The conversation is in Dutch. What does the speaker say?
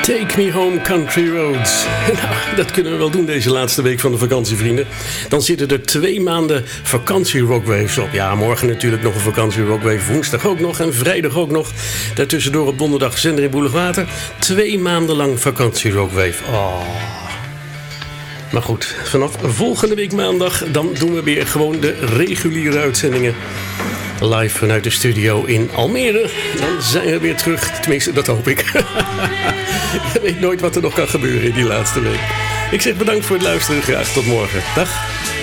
Take Me Home Country Roads. Nou, dat kunnen we wel doen deze laatste week van de vakantie, vrienden. Dan zitten er 2 maanden vakantie Rockwaves op. Ja, morgen natuurlijk nog een vakantie Rockwave. Woensdag ook nog en vrijdag ook nog. Daartussendoor op donderdag zender in Boeligwater. 2 maanden lang vakantie Rockwave. Oh. Maar goed, vanaf volgende week maandag dan doen we weer gewoon de reguliere uitzendingen. Live vanuit de studio in Almere. Dan zijn we weer terug. Tenminste, dat hoop ik. Je weet nooit wat er nog kan gebeuren in die laatste week. Ik zeg bedankt voor het luisteren. Graag tot morgen. Dag.